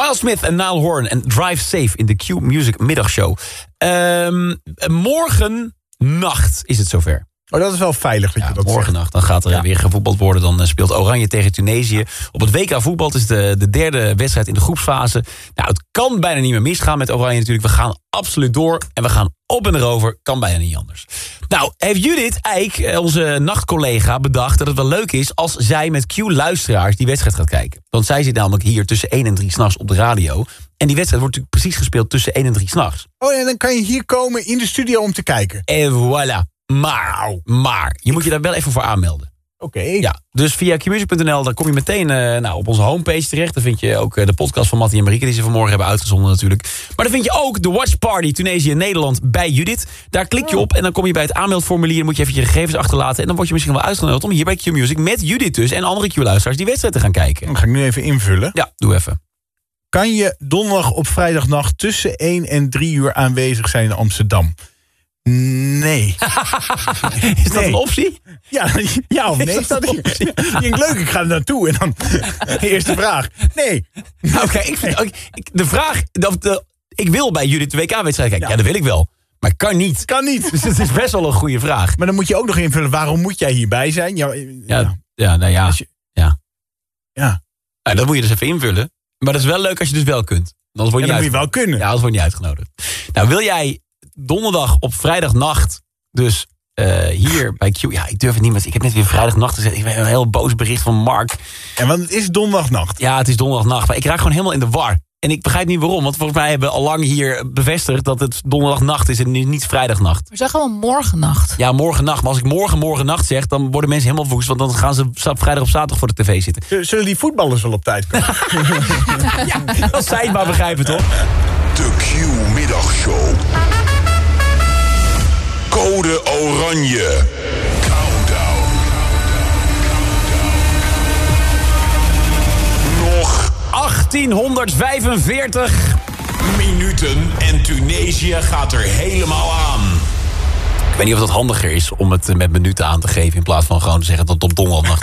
Miles Smith en Niall Horan en Drive Safe in de Q-Music middagshow. Morgen nacht is het zover. Oh, dat is wel veilig dat je dat morgen zegt. nacht. Dan gaat er weer gevoetbald worden. Dan speelt Oranje tegen Tunesië. Op het WK voetbal. Het is de derde wedstrijd in de groepsfase. Nou, het kan bijna niet meer misgaan met Oranje natuurlijk. We gaan absoluut door. En we gaan op en erover. Kan bijna niet anders. Nou, heeft Judith Eijk, onze nachtcollega, bedacht dat het wel leuk is als zij met Q-luisteraars die wedstrijd gaat kijken. Want zij zit namelijk hier tussen 1 en 3 s'nachts op de radio. En die wedstrijd wordt natuurlijk precies gespeeld tussen 1 en 3 s'nachts. Oh, en dan kan je hier komen in de studio om te kijken. En voilà. Maar, je moet je daar wel even voor aanmelden. Oké. Ja, dus via qmusic.nl, dan kom je meteen op onze homepage terecht. Dan vind je ook de podcast van Mattie en Marieke die ze vanmorgen hebben uitgezonden natuurlijk. Maar dan vind je ook de Watch Party Tunesië-Nederland bij Judith. Daar klik je op en dan kom je bij het aanmeldformulier. Dan moet je even je gegevens achterlaten. En dan word je misschien wel uitgenodigd om hier bij Q-Music met Judith dus en andere Q-luisteraars die wedstrijd te gaan kijken. Dan ga ik nu even invullen. Ja, doe even. Kan je donderdag op vrijdagnacht tussen 1 en 3 uur aanwezig zijn in Amsterdam? Nee. Is dat een optie? Ja of nee? Is dat een optie? Ik denk, leuk, ik ga er naartoe. En dan eerste vraag. Nee. Oké, de vraag... ik wil bij Judith de WK-wedstrijd kijken. Ja, dat wil ik wel. Maar kan niet. Kan niet. Dus het is best wel een goede vraag. Maar dan moet je ook nog invullen, waarom moet jij hierbij zijn? Ja. Nou, dat moet je dus even invullen. Maar dat is wel leuk als je dus wel kunt. Anders word je moet je wel kunnen. Ja, anders word je niet uitgenodigd. Nou, wil jij donderdag op vrijdagnacht dus hier bij Q... Ja, ik durf het niet, maar ik heb net weer vrijdagnacht gezet. Ik heb een heel boos bericht van Mark. En want het is donderdagnacht. Ja, het is donderdagnacht. Maar ik raak gewoon helemaal in de war. En ik begrijp niet waarom. Want volgens mij hebben we al lang hier bevestigd dat het donderdagnacht is en niet vrijdagnacht. We zeggen gewoon morgennacht. Ja, morgennacht. Maar als ik morgennacht zeg, dan worden mensen helemaal woest. Want dan gaan ze vrijdag of zaterdag voor de tv zitten. Zullen die voetballers wel op tijd komen? Ja, als zij het maar begrijpen, toch? De Q-middagshow. Code Oranje. Countdown. Nog 1845 minuten en Tunesië gaat er helemaal aan. Ik weet niet of dat handiger is om het met minuten aan te geven in plaats van gewoon te zeggen dat het op donderdag